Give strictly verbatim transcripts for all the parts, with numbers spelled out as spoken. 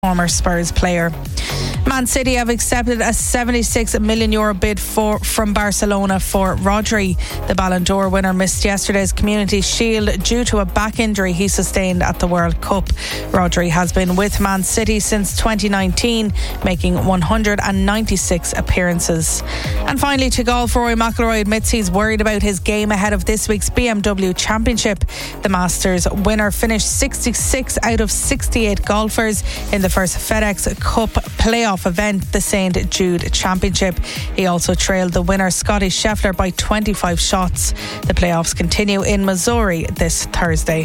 former Spurs player. Man City have accepted a seventy-six million euro bid for, from Barcelona for Rodri. The Ballon d'Or winner missed yesterday's Community Shield due to a back injury he sustained at the World Cup. Rodri has been with Man City since twenty nineteen, making one hundred ninety-six appearances. And finally, to golf, Rory McIlroy admits he's worried about his game ahead of this week's B M W Championship. The Masters winner finished sixty-six out of sixty-eight golfers in the first FedEx Cup playoff event, the Saint Jude Championship. He also trailed the winner Scotty Scheffler by twenty-five shots. The playoffs continue in Missouri this Thursday.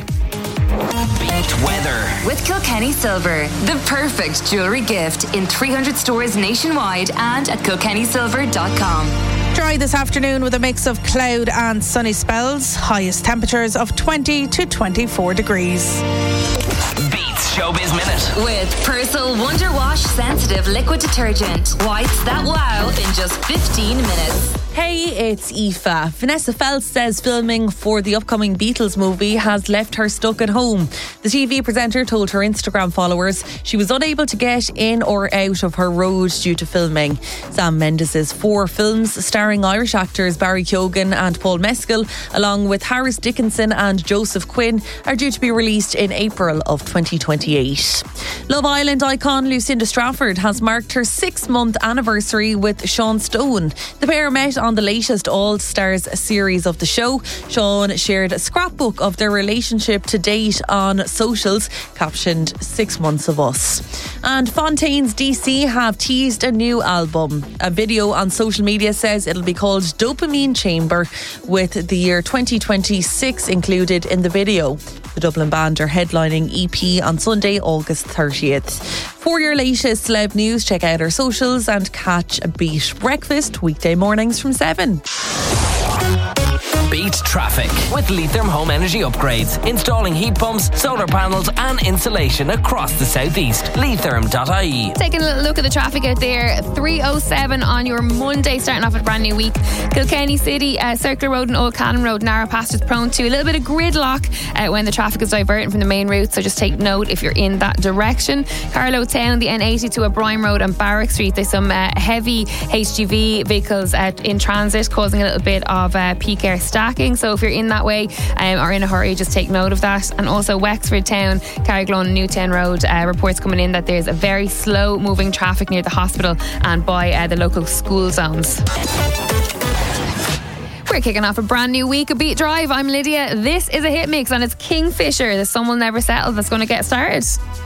Beat weather with Kilkenny Silver, the perfect jewellery gift in three hundred stores nationwide and at kilkenny silver dot com. Dry this afternoon with a mix of cloud and sunny spells. Highest temperatures of twenty to twenty-four degrees. Beats Showbiz Minute with Persil Wonder Wash Sensitive Liquid Detergent. Whites that wow in just fifteen minutes. Hey, it's Aoife. Vanessa Feltz says filming for the upcoming Beatles movie has left her stuck at home. The T V presenter told her Instagram followers she was unable to get in or out of her road due to filming. Sam Mendes' four films starring Irish actors Barry Keoghan and Paul Mescal, along with Harris Dickinson and Joseph Quinn, are due to be released in April of twenty twenty-eight. Love Island icon Lucinda Strafford has marked her six-month anniversary with Sean Stone. The pair met on the latest All Stars series of the show. Sean shared a scrapbook of their relationship to date on socials, captioned Six Months of Us. And Fontaine's D C have teased a new album. A video on social media says it'll be called Dopamine Chamber, with the year twenty twenty-six included in the video. The Dublin band are headlining E P on Sunday, August thirtieth. For your latest celeb news, check out our socials and catch a Beat Breakfast weekday mornings from seven. Beat traffic with Leitrim Home Energy Upgrades. Installing heat pumps, solar panels and insulation across the southeast. Leitrim dot I E. Taking a little look at the traffic out there. three oh seven on your Monday, starting off with a brand new week. Kilkenny City, uh, Circular Road and Old Cannon Road, narrow passages prone to a little bit of gridlock uh, when the traffic is diverting from the main route, so just take note if you're in that direction. Carlow Town, the N eighty to O'Brien Road and Barrack Street, there's some uh, heavy H G V vehicles uh, in transit, causing a little bit of uh, peak air stacking, so if you're in that way um, or in a hurry, just take note of that. And also Wexford Town, Carriglone Newtown Road, uh, reports coming in that there's a very slow moving traffic near the hospital and by uh, the local school zones. We're kicking off a brand new week of Beat Drive. I'm Lydia. This is a hit mix and it's Kingfisher, The Sun Will Never Settle, that's going to get started.